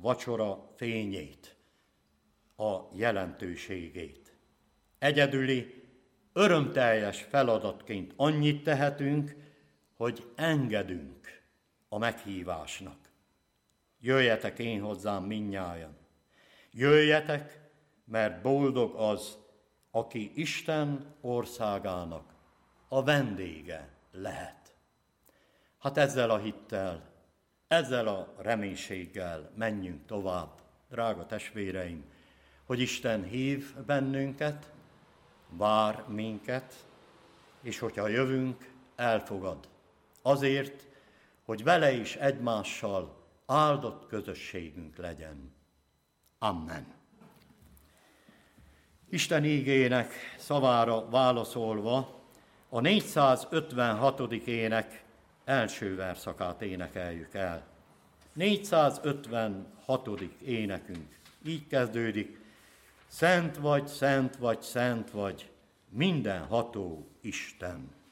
vacsora fényét, a jelentőségét. Egyedüli, örömteljes feladatként annyit tehetünk, hogy engedünk a meghívásnak. Jöjjetek én hozzám mindnyájan. Jöjjetek, mert boldog az, aki Isten országának a vendége lehet. Hát ezzel a hittel, ezzel a reménységgel menjünk tovább, drága testvéreim, hogy Isten hív bennünket, vár minket, és hogyha jövünk, elfogad. Azért, hogy vele is egymással áldott közösségünk legyen. Amen. Isten ígének szavára válaszolva a 456. ének első verszakát énekeljük el. 456. énekünk így kezdődik: Szent vagy, szent vagy, szent vagy, mindenható Isten.